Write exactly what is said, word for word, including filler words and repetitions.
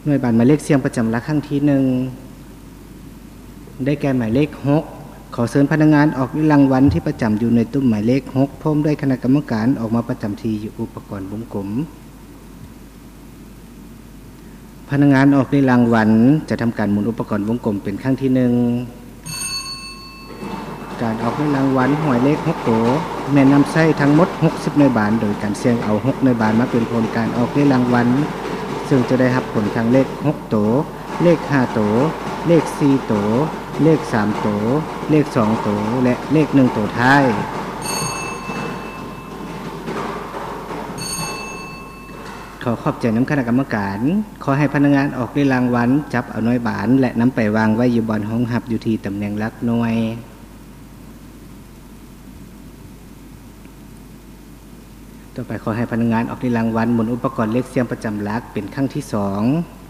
หน่วยบานหมายเลขเสียงประจำหลักครั้งที่หนึ่งได้แก่หมายเลขหกขอเชิญพนักงานออกรางวัลที่ประจำอยู่ในตุ้มหมายเลขหกพร้อมด้วยคณะกรรมการออกมาประจำที่อยู่อุปกรณ์วงกลมพนักงานออกในรางวัลจะทำการหมุนอุปกรณ์วงกลมเป็นครั้งที่หนึ่งการออกในรางวัลหวยเลขหกตัวแม่นำไส้ทั้งหมดหกสิบหน่วยบาทโดยการเสี่ยงเอาหกหน่วยบาทมาเป็นผลการออกในรางวัลซึ่งจะได้รับผลทางเลขหกตัวเลขห้าตัวเลขสี่ตัวเลขสามตัวเลขสองตัวและเลขหนึ่งตัวท้ายขอขอบใจน้ำคณะกรรมการขอให้พนักงานออกในรางวัลจับเอาหน่วยบาทและนำไปวางไว้อยู่บนห้องหับอยู่ที่ตำแหน่งหลักหน่วยต่อไปขอให้พนักงานออกในรางวัลหมุนอุปกรณ์เลขเสียงประจำหลักเป็นครั้งที่สอง